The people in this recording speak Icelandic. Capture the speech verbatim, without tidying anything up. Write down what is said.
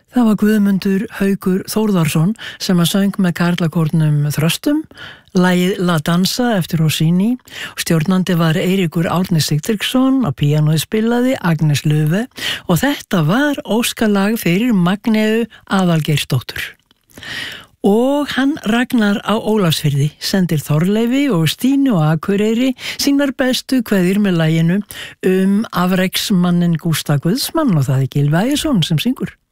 Það var Guðmundur Haukur Þórðarsson sem að söng með karlakórnum Þröstum, lagið La Dansa eftir Rossini. Stjórnandi var Eiríkur Árni Sigtryggsson, á píanóið spilaði Agnes Löfe og þetta var óskalag fyrir Magneu Aðalgeirsdóttur. Og hann Ragnar á Ólafsfirði sendir Þorleifi og Stínu á Akureyri sínar bestu kveðjur með laginu um afreksmanninn Gústa Guðsmann og það er Gylfi Ægisson sem syngur.